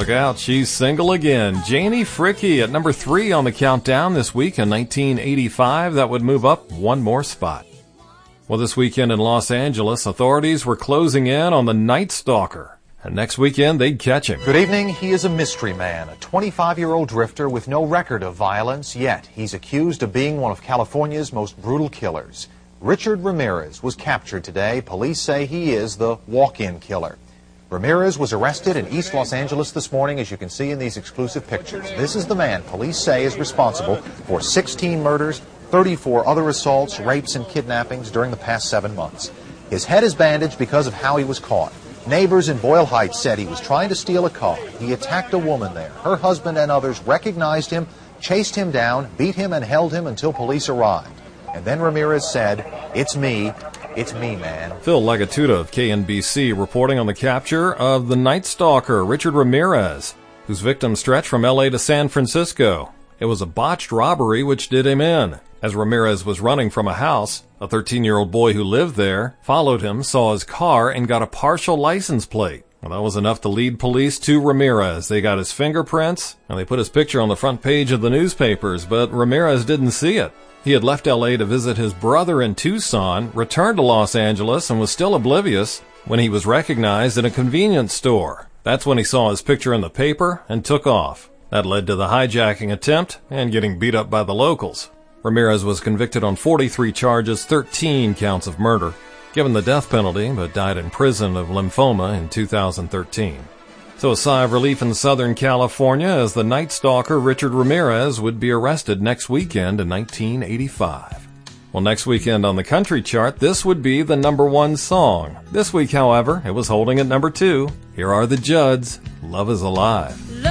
Look out, she's single again. Janie Fricke at number 3 on the countdown this week in 1985. That would move up one more spot. Well, this weekend in Los Angeles, authorities were closing in on the Night Stalker. And next weekend, they'd catch him. Good evening. He is a mystery man, a 25-year-old drifter with no record of violence, yet he's accused of being one of California's most brutal killers. Richard Ramirez was captured today. Police say he is the walk-in killer. Ramirez was arrested in East Los Angeles this morning, as you can see in these exclusive pictures. This is the man police say is responsible for 16 murders, 34 other assaults, rapes, and kidnappings during the past 7 months. His head is bandaged because of how he was caught. Neighbors in Boyle Heights said he was trying to steal a car. He attacked a woman there. Her husband and others recognized him, chased him down, beat him, and held him until police arrived. And then Ramirez said, "It's me, man." Phil Legatuda of KNBC reporting on the capture of the Night Stalker, Richard Ramirez, whose victims stretched from L.A. to San Francisco. It was a botched robbery which did him in. As Ramirez was running from a house, a 13-year-old boy who lived there followed him, saw his car, and got a partial license plate. Well, that was enough to lead police to Ramirez. They got his fingerprints, and they put his picture on the front page of the newspapers, but Ramirez didn't see it. He had left L.A. to visit his brother in Tucson, returned to Los Angeles, and was still oblivious when he was recognized in a convenience store. That's when he saw his picture in the paper and took off. That led to the hijacking attempt and getting beat up by the locals. Ramirez was convicted on 43 charges, 13 counts of murder, given the death penalty, but died in prison of lymphoma in 2013. So a sigh of relief in Southern California as the Night Stalker Richard Ramirez would be arrested next weekend in 1985. Well, next weekend on the country chart, this would be the number 1 song. This week, however, it was holding at number 2. Here are the Judds, Love is Alive.